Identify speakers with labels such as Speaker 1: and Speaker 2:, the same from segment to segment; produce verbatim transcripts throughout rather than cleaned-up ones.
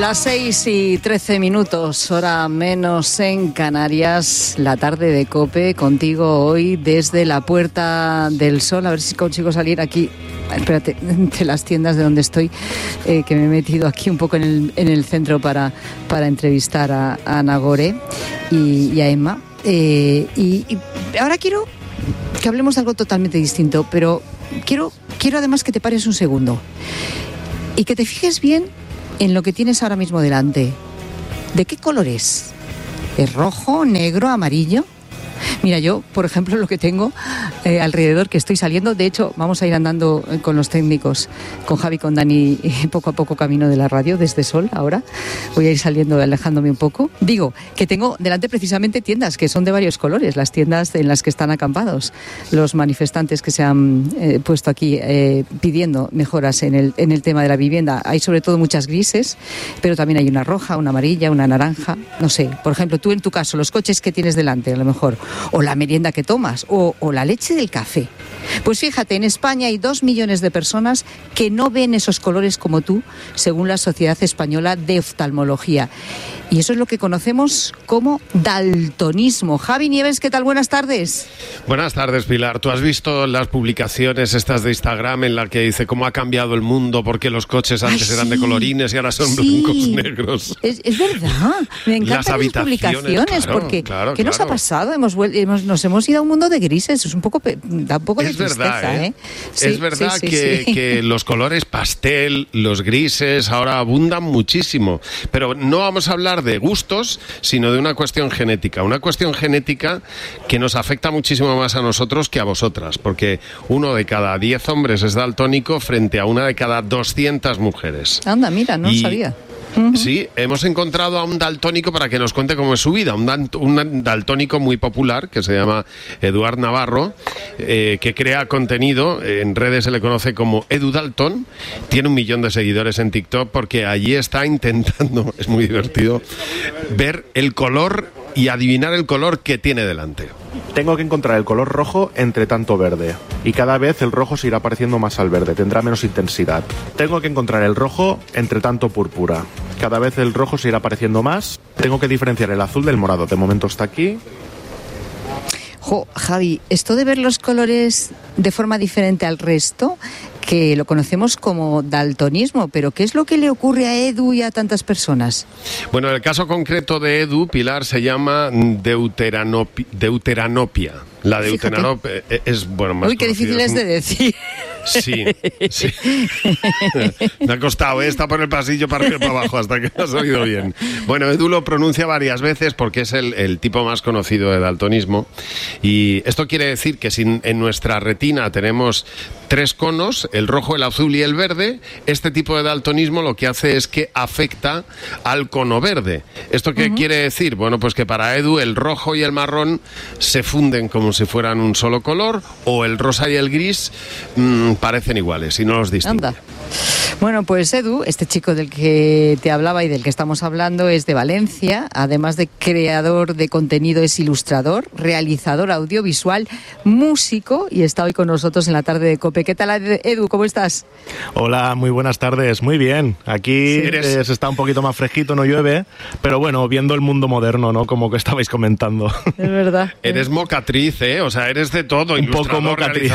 Speaker 1: Las seis y trece minutos, hora menos en Canarias, la tarde de COPE, contigo hoy desde la Puerta del Sol. A ver si consigo salir aquí, espérate, de las tiendas de donde estoy, eh, que me he metido aquí un poco en el, en el centro para, para entrevistar a, a Nagore y, y a Emma. Eh, y, y ahora quiero que hablemos de algo totalmente distinto, pero quiero, quiero además que te pares un segundo y que te fijes bien en lo que tienes ahora mismo delante. ¿De qué color es? ¿Es rojo, negro, amarillo? Mira, yo, por ejemplo, lo que tengo eh, alrededor, que estoy saliendo, de hecho, vamos a ir andando con los técnicos, con Javi, con Dani, poco a poco camino de la radio, desde Sol, ahora. Voy a ir saliendo, alejándome un poco. Digo, que tengo delante precisamente tiendas que son de varios colores, las tiendas en las que están acampados los manifestantes que se han eh, puesto aquí eh, pidiendo mejoras en el, en el tema de la vivienda. Hay sobre todo muchas grises, pero también hay una roja, una amarilla, una naranja, no sé. Por ejemplo, tú en tu caso, los coches que tienes delante, a lo mejor, o la merienda que tomas, o, o la leche del café. Pues fíjate, en España hay dos millones de personas que no ven esos colores como tú, según la Sociedad Española de Oftalmología. Y eso es lo que conocemos como daltonismo. Javi Nieves, ¿qué tal? Buenas tardes.
Speaker 2: Buenas tardes, Pilar. ¿Tú has visto las publicaciones estas de Instagram en la que dice cómo ha cambiado el mundo, porque los coches antes Ay, sí. eran de colorines y ahora son sí. blancos negros?
Speaker 1: Es, es verdad. Me encantan las publicaciones, claro, porque
Speaker 2: claro,
Speaker 1: ¿qué
Speaker 2: claro.
Speaker 1: nos ha pasado? Hemos, hemos, nos hemos ido a un mundo de grises. Es un poco, da un poco de
Speaker 2: es
Speaker 1: tristeza,
Speaker 2: verdad, ¿eh?
Speaker 1: ¿eh? Sí,
Speaker 2: es verdad
Speaker 1: sí, sí,
Speaker 2: que,
Speaker 1: sí.
Speaker 2: que los colores pastel, los grises, ahora abundan muchísimo. Pero no vamos a hablar de gustos, sino de una cuestión genética. Una cuestión genética que nos afecta muchísimo más a nosotros que a vosotras, porque uno de cada diez hombres es daltónico frente a una de cada doscientas mujeres.
Speaker 1: Anda, mira, no
Speaker 2: y...
Speaker 1: sabía.
Speaker 2: Sí, hemos encontrado a un daltónico para que nos cuente cómo es su vida, un, dal- un daltónico muy popular que se llama Eduard Navarro, eh, que crea contenido, en redes se le conoce como Edu Dalton, tiene un millón de seguidores en TikTok porque allí está intentando, es muy divertido, ver el color y adivinar el color que tiene delante.
Speaker 3: Tengo que encontrar el color rojo entre tanto verde, y cada vez el rojo se irá pareciendo más al verde, tendrá menos intensidad. Tengo que encontrar el rojo entre tanto púrpura, cada vez el rojo se irá pareciendo más. Tengo que diferenciar el azul del morado, de momento está aquí.
Speaker 1: Jo, Javi, esto de ver los colores de forma diferente al resto, que lo conocemos como daltonismo, pero ¿qué es lo que le ocurre a Edu y a tantas personas?
Speaker 2: Bueno, el caso concreto de Edu, Pilar, se llama deuteranopi- deuteranopia. La deuteranopia es, bueno, más
Speaker 1: Uy, qué difícil es de decir.
Speaker 2: Sí, sí. Me ha costado, ¿eh? Está por el pasillo para arriba y para abajo hasta que me ha salido bien. Bueno, Edu lo pronuncia varias veces porque es el, el tipo más conocido de daltonismo. Y esto quiere decir que si en nuestra retina tenemos tres conos, el rojo, el azul y el verde, este tipo de daltonismo lo que hace es que afecta al cono verde. ¿Esto qué uh-huh. quiere decir? Bueno, pues que para Edu el rojo y el marrón se funden como si fueran un solo color, o el rosa y el gris mmm, parecen iguales y no los distinguen.
Speaker 1: Anda. Bueno, pues Edu, este chico del que te hablaba y del que estamos hablando, es de Valencia. Además de creador de contenido, es ilustrador, realizador audiovisual, músico, y está hoy con nosotros en la tarde de COPE. ¿Qué tal, Edu? ¿Cómo estás?
Speaker 3: Hola, muy buenas tardes. Muy bien. Aquí sí, eres... eh, se está un poquito más fresquito, no llueve, pero bueno, viendo el mundo moderno, ¿no? Como que estabais comentando.
Speaker 1: Es verdad.
Speaker 2: Eres mocatriz, ¿eh? O sea, eres de todo.
Speaker 3: Un poco mocatriz.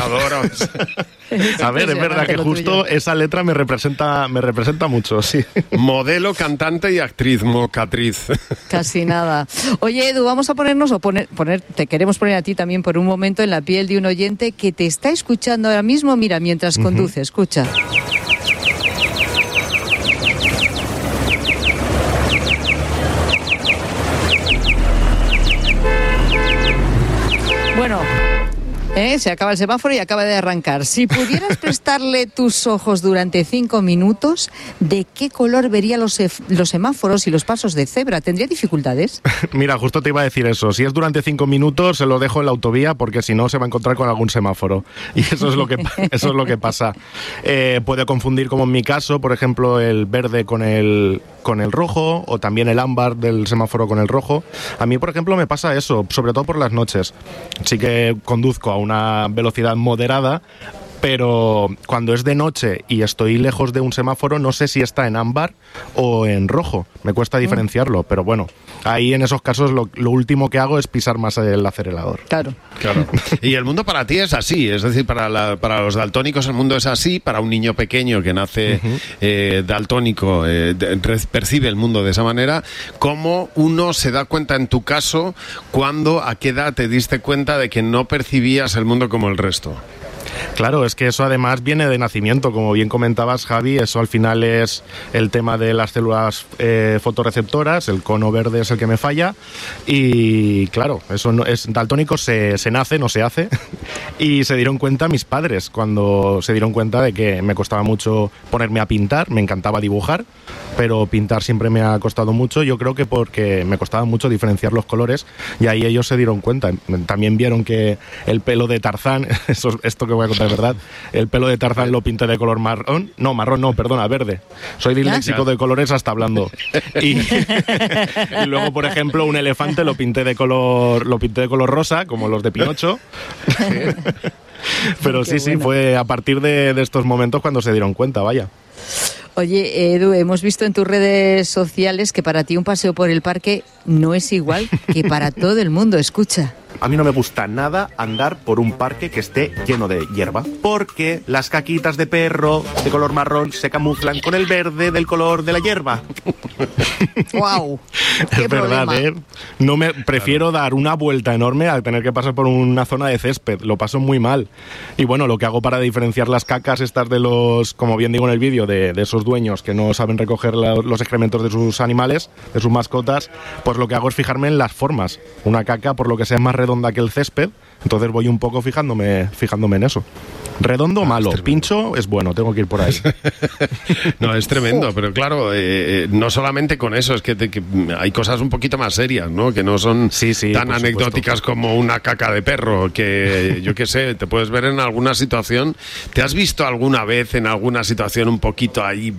Speaker 3: A ver, es verdad que justo esa letra me representa, me representa mucho, sí.
Speaker 2: Modelo, cantante y actriz, mocatriz.
Speaker 1: Casi nada. Oye, Edu, vamos a ponernos, o poner, poner, te queremos poner a ti también por un momento en la piel de un oyente que te está escuchando ahora mismo, mira, mientras uh-huh. conduce, escucha. Bueno, ¿eh? Se acaba el semáforo y acaba de arrancar. Si pudieras prestarle tus ojos durante cinco minutos, ¿de qué color vería los, ef- los semáforos y los pasos de cebra? ¿Tendría dificultades?
Speaker 3: Mira, justo te iba a decir eso. Si es durante cinco minutos, se lo dejo en la autovía, porque si no se va a encontrar con algún semáforo. Y eso es lo que, eso es lo que pasa. Eh, puede confundir, como en mi caso, por ejemplo, el verde con el, con el rojo, o también el ámbar del semáforo con el rojo. A mí, por ejemplo, me pasa eso, sobre todo por las noches. Sí que conduzco a una velocidad moderada, pero cuando es de noche y estoy lejos de un semáforo no sé si está en ámbar o en rojo, me cuesta diferenciarlo, pero bueno, ahí en esos casos lo, lo último que hago es pisar más el acelerador.
Speaker 1: Claro.
Speaker 2: Claro. Y el mundo para ti es así, es decir, para, la, para los daltónicos el mundo es así, para un niño pequeño que nace uh-huh. eh, daltónico eh, de, percibe el mundo de esa manera. ¿Cómo uno se da cuenta en tu caso cuando, a qué edad te diste cuenta de que no percibías el mundo como el resto?
Speaker 3: Claro, es que eso además viene de nacimiento, como bien comentabas, Javi, eso al final es el tema de las células eh, fotorreceptoras, el cono verde es el que me falla y claro, eso no es daltónico, se, se nace, no se hace y se dieron cuenta mis padres cuando se dieron cuenta de que me costaba mucho ponerme a pintar, me encantaba dibujar, pero pintar siempre me ha costado mucho, yo creo que porque me costaba mucho diferenciar los colores y ahí ellos se dieron cuenta, también vieron que el pelo de Tarzán, eso, esto que voy a contar es verdad, el pelo de Tarzán lo pinté de color marrón, no, marrón no, perdona, verde. Soy disléxico de colores hasta hablando. Y, y luego, por ejemplo, un elefante lo pinté de color, lo pinté de color rosa, como los de Pinocho. Pero sí, sí, fue a partir de, de estos momentos cuando se dieron cuenta, vaya.
Speaker 1: Oye, Edu, hemos visto en tus redes sociales que para ti un paseo por el parque no es igual que para todo el mundo. Escucha.
Speaker 4: A mí no me gusta nada andar por un parque que esté lleno de hierba, porque las caquitas de perro de color marrón se camuflan con el verde del color de la hierba.
Speaker 1: ¡Wow!
Speaker 3: Es verdad, ¿eh? No me prefiero dar una vuelta enorme a tener que pasar por una zona de césped. Lo paso muy mal. Y bueno, lo que hago para diferenciar las cacas estas de los, como bien digo en el vídeo, de, de esos dueños que no saben recoger la, los excrementos de sus animales, de sus mascotas, pues lo que hago es fijarme en las formas. Una caca, por lo que sea, más redonda que el césped, entonces voy un poco fijándome fijándome en eso. Redondo, malo. Es Pincho es bueno, tengo que ir por ahí.
Speaker 2: No, es tremendo, pero claro, eh, no solamente con eso, es que, te, que hay cosas un poquito más serias, ¿no? Que no son
Speaker 3: sí, sí,
Speaker 2: tan anecdóticas supuesto. Como una caca de perro, que yo qué sé, te puedes ver en alguna situación. ¿Te has visto alguna vez en alguna situación un poquito ahí,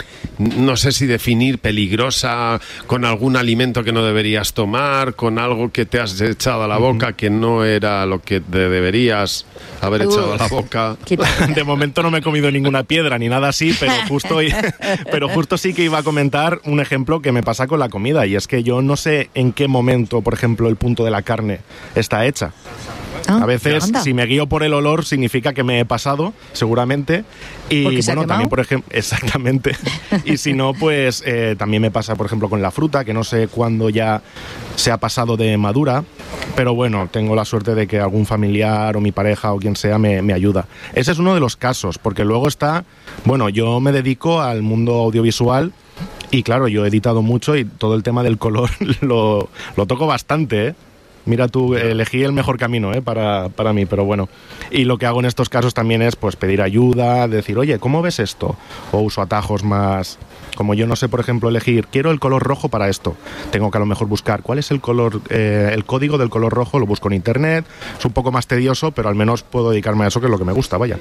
Speaker 2: no sé si definir, peligrosa, con algún alimento que no deberías tomar, con algo que te has echado a la boca uh-huh. que no era lo que te deberías haber uh, echado a la boca?
Speaker 3: De momento no me he comido ninguna piedra ni nada así, pero justo, pero justo sí que iba a comentar un ejemplo que me pasa con la comida, y es que yo no sé en qué momento, por ejemplo, el punto de la carne está hecha. Ah, a veces, anda. Si me guío por el olor, significa que me he pasado, seguramente. Y bueno, también, por ejemplo, exactamente. Y si no, pues eh, también me pasa, por ejemplo, con la fruta, que no sé cuándo ya se ha pasado de madura. Pero bueno, tengo la suerte de que algún familiar o mi pareja o quien sea me, me ayuda. Ese es uno de los casos, porque luego está, bueno, yo me dedico al mundo audiovisual. Y claro, yo he editado mucho y todo el tema del color lo, lo toco bastante, ¿eh? Mira tú, elegí el mejor camino ¿eh? para, para mí, pero bueno. Y lo que hago en estos casos también es pues pedir ayuda, decir, oye, ¿cómo ves esto? O uso atajos más... Como yo no sé, por ejemplo, elegir, quiero el color rojo para esto. Tengo que a lo mejor buscar cuál es el color, eh, el código del color rojo, lo busco en internet. Es un poco más tedioso, pero al menos puedo dedicarme a eso, que es lo que me gusta, vaya.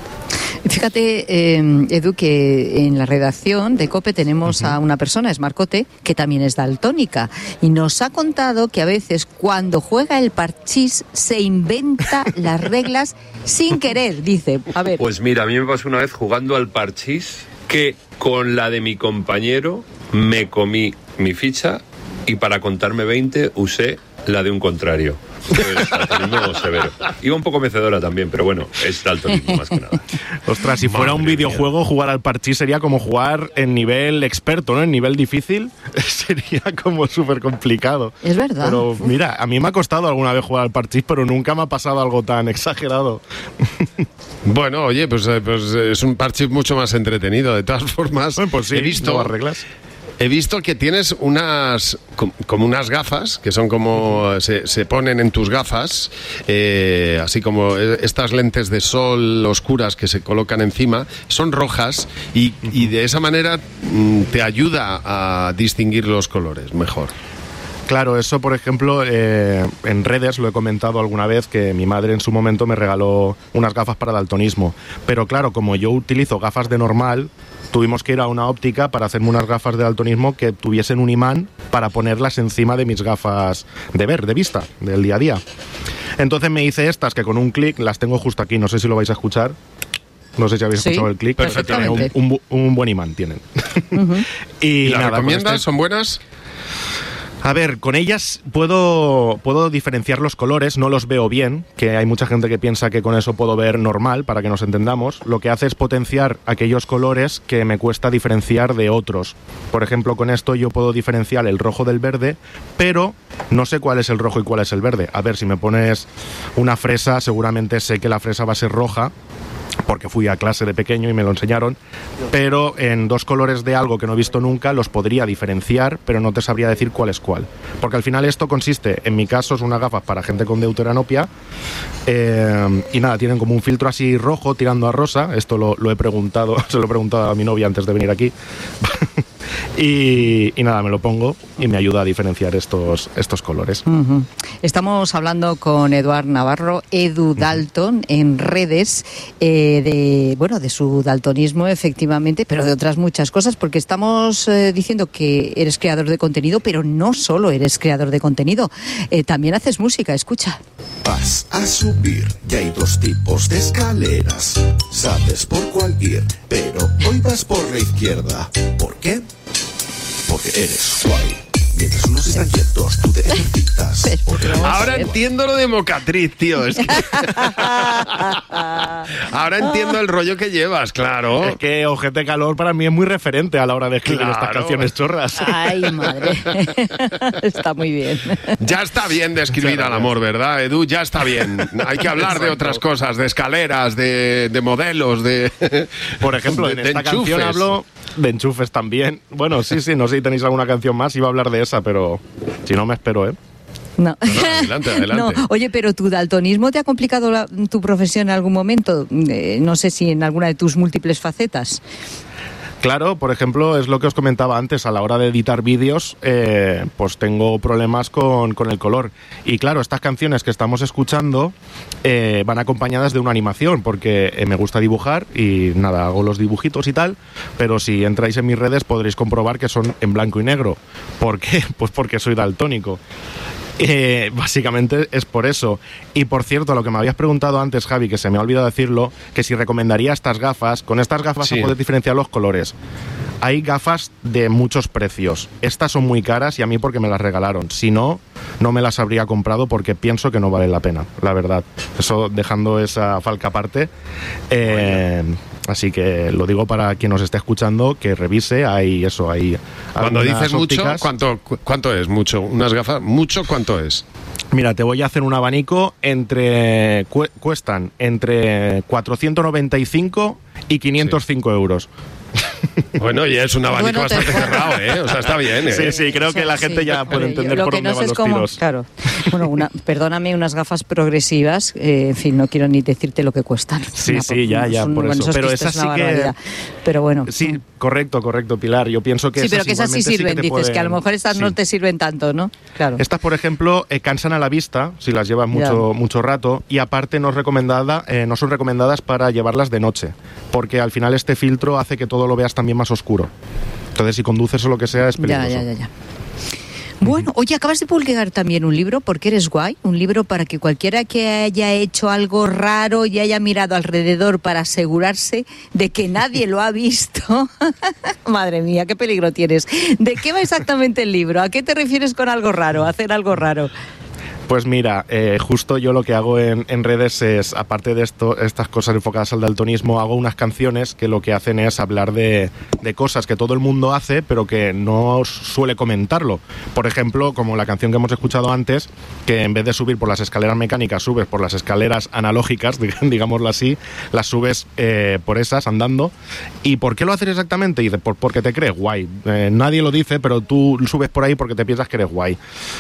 Speaker 1: Fíjate, eh, Edu, que en la redacción de COPE tenemos uh-huh. a una persona, es Marcote, que también es daltónica, y nos ha contado que a veces cuando juega el parchís se inventa las reglas sin querer, dice. A ver.
Speaker 5: Pues mira, a mí me pasó una vez jugando al parchís que con la de mi compañero me comí mi ficha y para contarme veinte usé la de un contrario. Pues, daltonismo severo. Iba un poco mecedora también, pero bueno, es daltonismo más que nada.
Speaker 3: Ostras, si fuera Madre un videojuego, mía. Jugar al parchís sería como jugar en nivel experto, ¿no? En nivel difícil sería como súper complicado.
Speaker 1: Es verdad.
Speaker 3: Pero Uf. mira, a mí me ha costado alguna vez jugar al parchís, pero nunca me ha pasado algo tan exagerado.
Speaker 2: Bueno, oye, pues, pues es un parchís mucho más entretenido. De todas formas,
Speaker 3: bueno, pues sí,
Speaker 2: he visto...
Speaker 3: nuevas reglas.
Speaker 2: He visto que tienes unas como unas gafas que son como se, se ponen en tus gafas, eh, así como estas lentes de sol oscuras que se colocan encima, son rojas y, y de esa manera te ayuda a distinguir los colores mejor.
Speaker 3: Claro, eso por ejemplo eh, en redes lo he comentado alguna vez, que mi madre en su momento me regaló unas gafas para daltonismo, pero claro, como yo utilizo gafas de normal, tuvimos que ir a una óptica para hacerme unas gafas de daltonismo que tuviesen un imán para ponerlas encima de mis gafas de ver, de vista, del día a día. Entonces me hice estas que con un clic las tengo justo aquí, no sé si lo vais a escuchar. No sé si habéis
Speaker 1: Sí,
Speaker 3: escuchado el clic.
Speaker 1: perfectamente.
Speaker 3: Un, un, un buen imán tienen.
Speaker 2: Uh-huh. ¿Y,
Speaker 3: ¿Y
Speaker 2: las
Speaker 3: nada,
Speaker 2: recomiendas?
Speaker 3: Este...
Speaker 2: ¿Son buenas?
Speaker 3: A ver, con ellas puedo, puedo diferenciar los colores, no los veo bien, que hay mucha gente que piensa que con eso puedo ver normal, para que nos entendamos. Lo que hace es potenciar aquellos colores que me cuesta diferenciar de otros. Por ejemplo, con esto yo puedo diferenciar el rojo del verde, pero no sé cuál es el rojo y cuál es el verde. A ver, si me pones una fresa, seguramente sé que la fresa va a ser roja, porque fui a clase de pequeño y me lo enseñaron, pero en dos colores de algo que no he visto nunca los podría diferenciar, pero no te sabría decir cuál es cuál. Porque al final esto consiste, en mi caso, es unas gafas para gente con deuteranopia, eh, y nada, tienen como un filtro así rojo tirando a rosa. Esto lo, lo he preguntado, se lo he preguntado a mi novia antes de venir aquí. Y, y nada, me lo pongo y me ayuda a diferenciar estos, estos colores.
Speaker 1: Uh-huh. Estamos hablando con Eduard Navarro, Edu Dalton, en redes, eh, de bueno de su daltonismo, efectivamente, pero de otras muchas cosas, porque estamos eh, diciendo que eres creador de contenido, pero no solo eres creador de contenido, eh, también haces música, escucha.
Speaker 6: Vas a subir, ya hay dos tipos de escaleras, sabes por cuál ir, pero hoy vas por la izquierda. ¿Por qué? Porque eres guay. Mientras unos están quietos, tú te ejercitas.
Speaker 2: Ahora entiendo lo de mocatriz, tío. Es que... Ahora entiendo el rollo que llevas, claro.
Speaker 3: Es que Ojete Calor para mí es muy referente a la hora de escribir
Speaker 2: Claro.
Speaker 3: estas canciones chorras.
Speaker 1: Ay, madre. Está muy bien.
Speaker 2: Ya está bien de escribir al amor, ¿verdad, Edu? Ya está bien. Hay que hablar de otras cosas, de escaleras, de, de modelos, de...
Speaker 3: Por ejemplo,
Speaker 2: de,
Speaker 3: en
Speaker 2: de
Speaker 3: esta
Speaker 2: enchufes.
Speaker 3: canción hablo de enchufes también. Bueno, sí, sí, no sé si tenéis alguna canción más, iba a hablar de esa, pero si no me espero, ¿eh?
Speaker 1: No.
Speaker 2: No, no, adelante, adelante.
Speaker 1: No, oye, pero tu daltonismo te ha complicado la, tu profesión en algún momento. Eh, no sé si en alguna de tus múltiples facetas.
Speaker 3: Claro, por ejemplo, es lo que os comentaba antes, a la hora de editar vídeos, eh, pues tengo problemas con, con el color. Y claro, estas canciones que estamos escuchando eh, van acompañadas de una animación, porque eh, me gusta dibujar y nada, hago los dibujitos y tal, pero si entráis en mis redes podréis comprobar que son en blanco y negro. ¿Por qué? Pues porque soy daltónico. Eh, básicamente es por eso. Y por cierto, lo que me habías preguntado antes, Javi, que se me ha olvidado decirlo, que si recomendaría estas gafas. Con estas gafas
Speaker 2: Sí.
Speaker 3: se puede diferenciar los colores. Hay gafas de muchos precios. Estas son muy caras y a mí porque me las regalaron. Si no, no me las habría comprado porque pienso que no vale la pena, la verdad. Eso dejando esa falca aparte. Eh, así que lo digo para quien nos esté escuchando, que revise. Hay eso, hay
Speaker 2: Cuando
Speaker 3: algunas
Speaker 2: dices mucho,
Speaker 3: ópticas.
Speaker 2: ¿cuánto, cu- ¿cuánto es mucho? ¿Unas gafas? ¿Mucho cuánto es?
Speaker 3: Mira, te voy a hacer un abanico. Entre cu- cuestan entre cuatrocientos noventa y cinco y quinientos cinco euros.
Speaker 2: Bueno, ya es un abanico
Speaker 1: Bueno, te-
Speaker 2: bastante cerrado, ¿eh? O sea, está bien, ¿eh?
Speaker 3: Sí, sí, creo que la gente
Speaker 1: Sí,
Speaker 3: ya puede
Speaker 1: hombre,
Speaker 3: entender
Speaker 1: lo
Speaker 3: por
Speaker 1: que
Speaker 3: dónde
Speaker 1: no sé
Speaker 3: van
Speaker 1: es
Speaker 3: los
Speaker 1: cómo,
Speaker 3: tiros.
Speaker 1: claro. Bueno, una, perdóname, unas gafas progresivas, eh, en fin, no quiero ni decirte lo que cuestan.
Speaker 3: Sí,
Speaker 1: Una-
Speaker 3: sí, ya, ya,
Speaker 1: un-
Speaker 3: por
Speaker 1: bueno,
Speaker 3: eso.
Speaker 1: esos
Speaker 3: Pero
Speaker 1: cristos
Speaker 3: esas
Speaker 1: es una
Speaker 3: sí que-
Speaker 1: barbaridad. Pero bueno.
Speaker 3: Sí, correcto, correcto, Pilar. Yo pienso que
Speaker 1: Sí, pero
Speaker 3: esas
Speaker 1: que esas sí
Speaker 3: igualmente que
Speaker 1: sirven,
Speaker 3: te
Speaker 1: dices, que a lo
Speaker 3: pueden-
Speaker 1: mejor estas
Speaker 3: sí.
Speaker 1: no te sirven tanto, ¿no? Claro.
Speaker 3: Estas, por ejemplo, eh, cansan a la vista si las llevas mucho, mucho rato, y aparte no, es recomendada, eh, no son recomendadas para llevarlas de noche, porque al final este filtro hace que todo lo veas también más oscuro. Entonces, si conduces o lo que sea, es
Speaker 1: Ya,
Speaker 3: peligroso.
Speaker 1: ya, ya, ya. Bueno, oye, acabas de publicar también un libro, porque eres guay, un libro para que cualquiera que haya hecho algo raro y haya mirado alrededor para asegurarse de que nadie lo ha visto. Madre mía, qué peligro tienes. ¿De qué va exactamente el libro? ¿A qué te refieres con algo raro, hacer algo raro?
Speaker 3: Pues mira, eh, justo yo lo que hago en, en redes es, aparte de esto, estas cosas enfocadas al daltonismo, hago unas canciones que lo que hacen es hablar de, de cosas que todo el mundo hace, pero que no suele comentarlo. Por ejemplo, como la canción que hemos escuchado antes, que en vez de subir por las escaleras mecánicas, subes por las escaleras analógicas, digámoslo así, las subes eh, por esas andando. ¿Y por qué lo haces exactamente? Y dices, por, porque te crees guay. Eh, nadie lo dice, pero tú subes por ahí porque te piensas que eres guay.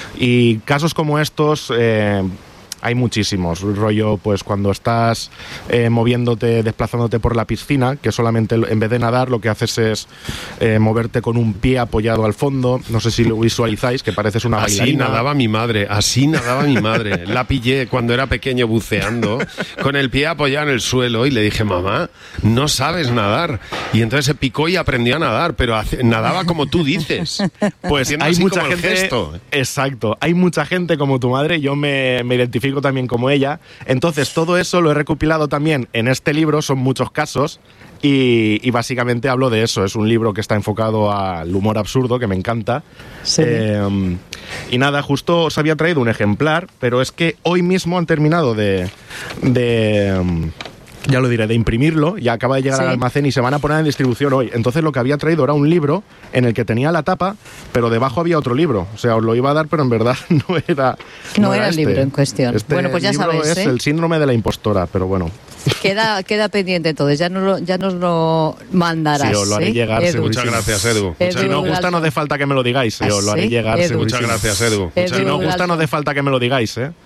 Speaker 3: Y casos como estos, Eh, hay muchísimos. Rollo, pues cuando estás eh, moviéndote, desplazándote por la piscina, que solamente en vez de nadar lo que haces es eh, moverte con un pie apoyado al fondo. No sé si lo visualizáis, que pareces una
Speaker 2: Así
Speaker 3: bailarina.
Speaker 2: nadaba mi madre, así nadaba mi madre. La pillé cuando era pequeño buceando, con el pie apoyado en el suelo, y le dije, mamá, no sabes nadar. Y entonces se picó y aprendió a nadar, pero hace- nadaba como tú dices.
Speaker 3: Pues
Speaker 2: Haciendo
Speaker 3: hay
Speaker 2: así
Speaker 3: mucha
Speaker 2: como el
Speaker 3: gente.
Speaker 2: gesto.
Speaker 3: Exacto. Hay mucha gente como tu madre. Yo me, me identifico digo también como ella. Entonces, todo eso lo he recopilado también en este libro, son muchos casos, y, y básicamente hablo de eso. Es un libro que está enfocado al humor absurdo, que me encanta.
Speaker 1: Sí.
Speaker 3: Eh, y nada, justo os había traído un ejemplar, pero es que hoy mismo han terminado de... de ya lo diré, de imprimirlo, ya acaba de llegar
Speaker 1: Sí.
Speaker 3: al almacén y se van a poner en distribución hoy. Entonces lo que había traído era un libro en el que tenía la tapa, pero debajo había otro libro. O sea, os lo iba a dar, pero en verdad no era
Speaker 1: No era el
Speaker 3: este.
Speaker 1: libro en cuestión.
Speaker 3: Este
Speaker 1: Bueno, pues ya
Speaker 3: libro
Speaker 1: sabes,
Speaker 3: es
Speaker 1: ¿eh?
Speaker 3: El síndrome de la impostora, pero bueno.
Speaker 1: Queda, queda pendiente entonces, ya nos lo, ya nos lo mandarás.
Speaker 3: Sí, os lo haré
Speaker 1: ¿eh?
Speaker 3: llegar,
Speaker 1: Edu.
Speaker 3: seguro.
Speaker 2: Muchas gracias, Edu. Muchas
Speaker 1: Edu,
Speaker 3: Si no os
Speaker 2: gracias.
Speaker 3: gusta, no hace falta que me lo digáis, eh, os lo haré
Speaker 1: ¿Sí?
Speaker 3: llegar,
Speaker 1: Edu.
Speaker 3: segurísimo.
Speaker 2: Muchas gracias, Edu. Muchas
Speaker 1: Edu.
Speaker 3: Si no os
Speaker 2: gracias.
Speaker 3: gusta, no hace falta que me lo digáis, ¿eh?